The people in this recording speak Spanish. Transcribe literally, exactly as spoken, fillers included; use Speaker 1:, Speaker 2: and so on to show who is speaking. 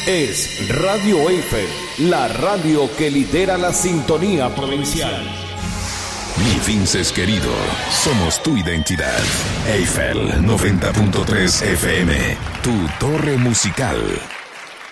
Speaker 1: es Radio Eiffel, la radio que lidera la sintonía provincial.
Speaker 2: Mi Vinces querido, somos tu identidad. Eiffel noventa punto tres F M, tu torre musical.